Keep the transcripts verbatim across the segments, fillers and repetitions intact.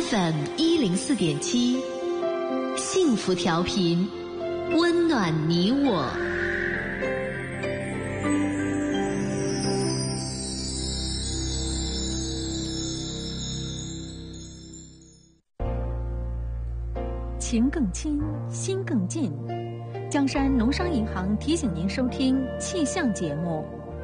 F M 一零四点七，幸福调频，温暖你我。 情更亲，心更近。江山农商银行提醒您收听气象节目。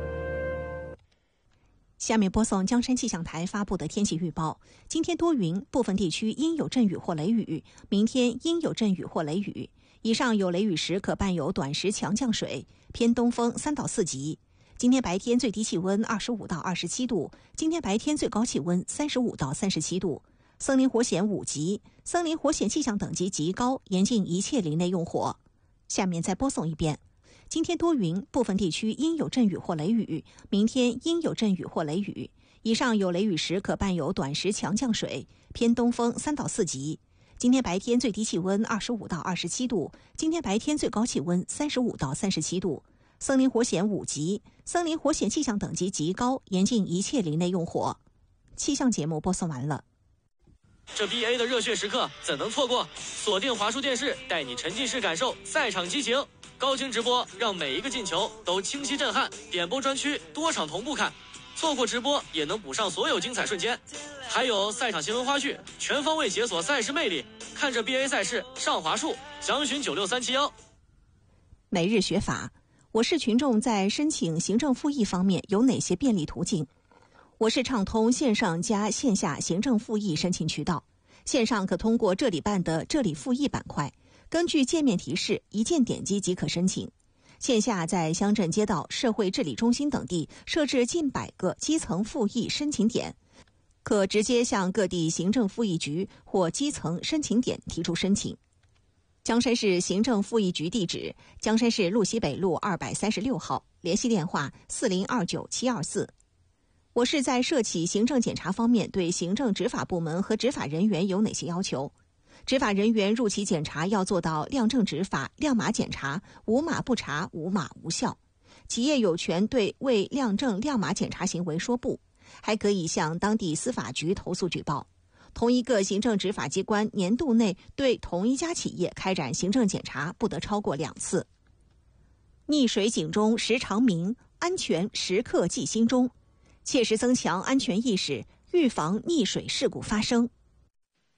下面播送江山气象台发布的天气预报：今天多云，部分地区阴有阵雨或雷雨；明天阴有阵雨或雷雨，以上有雷雨时可伴有短时强降水，偏东风三到四级。今天白天最低气温二十五到二十七度，今天白天最高气温三十五到三十七度。森林火险五级，森林火险气象等级极高，严禁一切林内用火。下面再播送一遍：今天多云，部分地区阴有阵雨或雷雨；明天阴有阵雨或雷雨，以上有雷雨时可伴有短时强降水，偏东风三到四级。今天白天最低气温二十五到二十七度，今天白天最高气温三十五到三十七度。森林火险五级，森林火险气象等级极高，严禁一切林内用火。气象节目播送完了。 这 B A 的热血时刻怎能错过？锁定华数电视，带你沉浸式感受赛场激情，高清直播让每一个进球都清晰震撼，点播专区多场同步看，错过直播也能补上所有精彩瞬间。还有赛场新闻花絮，全方位解锁赛事魅力，看着 B A 赛事上华数，详询九六三七幺。 每日学法，我市群众在申请行政复议方面有哪些便利途径？我市畅通线上加线下行政复议申请渠道。线上可通过这里办的这里复议板块，根据界面提示一键点击即可申请。线下在乡镇街道、社会治理中心等地设置近百个基层复议申请点，可直接向各地行政复议局或基层申请点提出申请。江山市行政复议局地址：江山市路西北路二百三十六号，联系电话四零二九七二四。我市在涉企行政检查方面对行政执法部门和执法人员有哪些要求？执法人员入企检查要做到亮正执法、亮码检查，无码不查，无码无效。企业有权对未亮正亮码检查行为说不，还可以向当地司法局投诉举报。同一个行政执法机关年度内对同一家企业开展行政检查不得超过两次。溺水警钟时常鸣，安全时刻记心中。切实增强安全意识，预防溺水事故发生。